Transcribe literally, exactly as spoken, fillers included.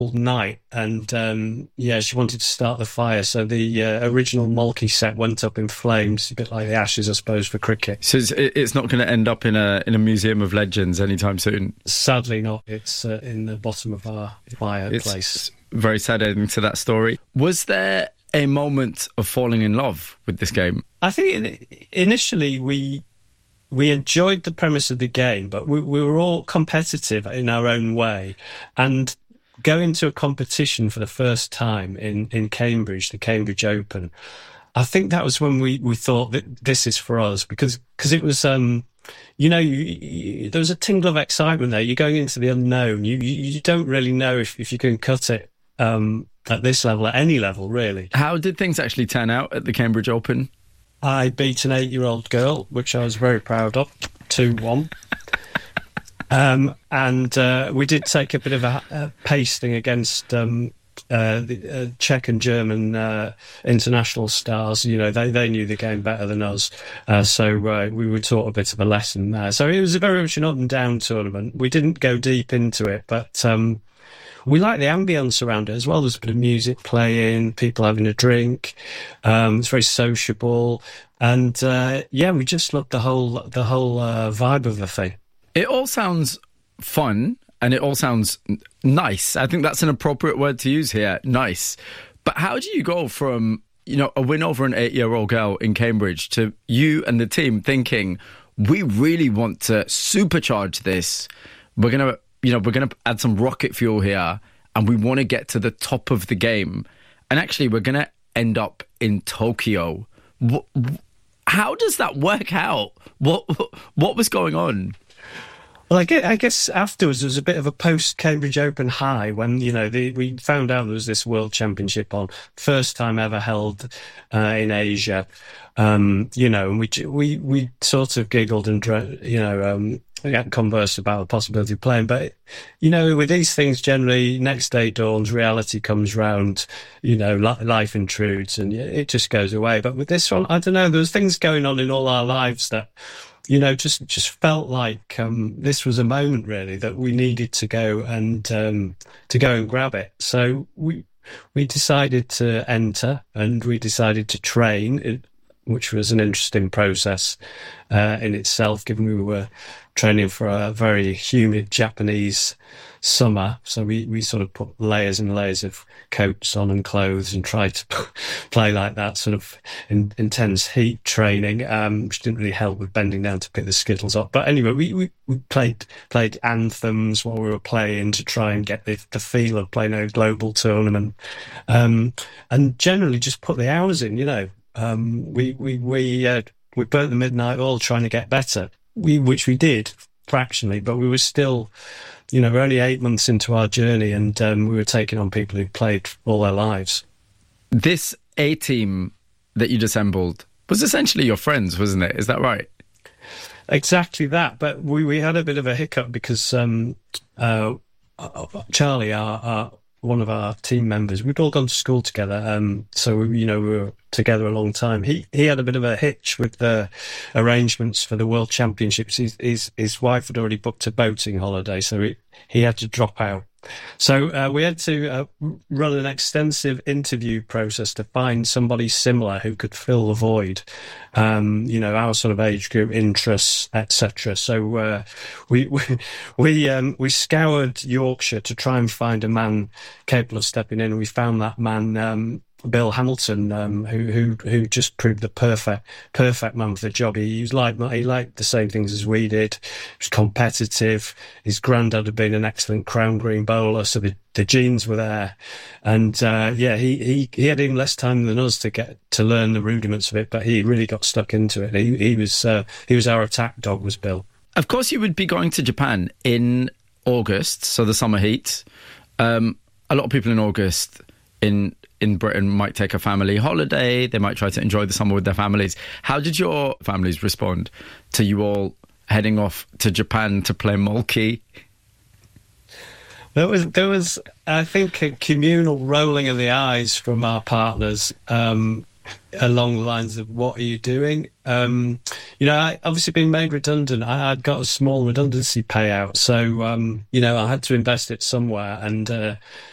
all night, and um, yeah, she wanted to start the fire. So the uh, original Molky set went up in flames, a bit like the Ashes, I suppose, for cricket. So it's, it's not going to end up in a in a museum of legends anytime soon. Sadly, not. It's uh, in the bottom of our fireplace. It's very sad ending to that story. Was there a moment of falling in love with this game? I think initially we we enjoyed the premise of the game, but we, we were all competitive in our own way, and going to a competition for the first time in, in Cambridge, the Cambridge Open, I think that was when we, we thought that this is for us, because because it was, um, you know, you, you, there was a tingle of excitement there. You're going into the unknown. You you, you don't really know if, if you can cut it um, at this level, at any level, really. How did things actually turn out at the Cambridge Open? I beat an eight-year-old girl, which I was very proud of, two one. Um, and uh, we did take a bit of a, a pasting against um, uh, the uh, Czech and German uh, international stars. You know, they, they knew the game better than us. Uh, so uh, we were taught a bit of a lesson there. So it was a very much an up and down tournament. We didn't go deep into it, but um, we liked the ambience around it as well. There's a bit of music playing, people having a drink. Um, it's very sociable. And uh, yeah, we just loved the whole, the whole uh, vibe of the thing. It all sounds fun and it all sounds n- nice. I think that's an appropriate word to use here, nice. But how do you go from, you know, a win over an eight-year-old girl in Cambridge to you and the team thinking, we really want to supercharge this. We're going to, you know, we're going to add some rocket fuel here and we want to get to the top of the game. And actually, we're going to end up in Tokyo. Wh- how does that work out? What what was going on? Well, I guess, I guess afterwards there was a bit of a post-Cambridge Open high when, you know, the, we found out there was this World Championship on, first time ever held uh, in Asia, um, you know, and we we we sort of giggled and, you know, um, conversed about the possibility of playing. But, you know, with these things, generally, next day dawns, reality comes round, you know, li- life intrudes and it just goes away. But with this one, I don't know, there was things going on in all our lives that, you know, just just felt like um, this was a moment really that we needed to go and um, to go and grab it. So we we decided to enter and we decided to train, it, which was an interesting process uh, in itself, given we were training for a very humid Japanese summer. So we, we sort of put layers and layers of coats on and clothes and tried to play like that sort of in, intense heat training, um, which didn't really help with bending down to pick the skittles up. But anyway, we, we, we played played anthems while we were playing to try and get the, the feel of playing a global tournament, um, and generally just put the hours in, you know. Um, we we we uh, we burnt the midnight oil trying to get better. We which we did fractionally, but we were still, you know, we're only eight months into our journey, and um, we were taking on people who played all their lives. This A team that you'd assembled was essentially your friends, wasn't it? Is that right? Exactly that. But we, we had a bit of a hiccup because um, uh, Charlie, our, our one of our team members, we'd all gone to school together, um, so you know we were together a long time. He he had a bit of a hitch with the arrangements for the World Championships. His his, his wife had already booked a boating holiday, so he, he had to drop out. So uh, we had to uh, run an extensive interview process to find somebody similar who could fill the void, um, you know, our sort of age group, interests, et cetera. So uh, we we we, um, we scoured Yorkshire to try and find a man capable of stepping in, and we found that man. Um, Bill Hamilton, um, who who who just proved the perfect perfect man for the job. He was like he liked the same things as we did. He was competitive. His granddad had been an excellent crown green bowler, so the, the genes were there. And uh, yeah, he, he he had even less time than us to get to learn the rudiments of it, but he really got stuck into it. He he was uh, he was our attack dog, was Bill. Of course, you would be going to Japan in August, so the summer heat. Um, a lot of people in August in in Britain might take a family holiday. They might try to enjoy the summer with their families. How did your families respond to you all heading off to Japan to play Molky? There was, there was, I think, a communal rolling of the eyes from our partners um, along the lines of, what are you doing? Um, you know, I obviously been made redundant. I had got a small redundancy payout. So, um, you know, I had to invest it somewhere. And, uh,